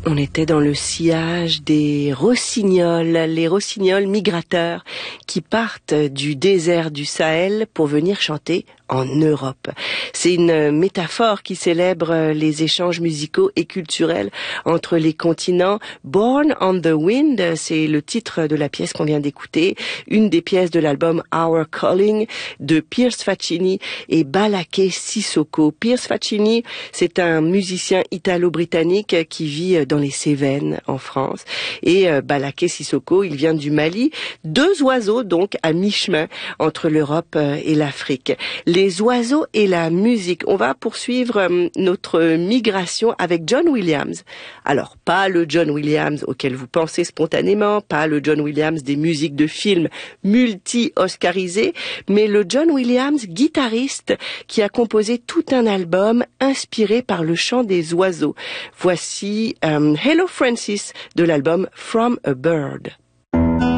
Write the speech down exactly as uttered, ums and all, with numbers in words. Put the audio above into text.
On était dans le sillage des rossignols, les rossignols migrateurs qui partent du désert du Sahel pour venir chanter en Europe. C'est une métaphore qui célèbre les échanges musicaux et culturels entre les continents. Born on the Wind, c'est le titre de la pièce qu'on vient d'écouter, une des pièces de l'album Our Calling de Piers Faccini et Balaké Sissoko. Piers Faccini, c'est un musicien italo-britannique qui vit dans les Cévennes en France. Et Balaké Sissoko, il vient du Mali. Deux oiseaux donc à mi-chemin entre l'Europe et l'Afrique. Les oiseaux et la musique. On va poursuivre notre migration avec John Williams. Alors, pas le John Williams auquel vous pensez spontanément, pas le John Williams des musiques de films multi-oscarisés, mais le John Williams guitariste qui a composé tout un album inspiré par le chant des oiseaux. Voici um, Hello Francis de l'album From a Bird.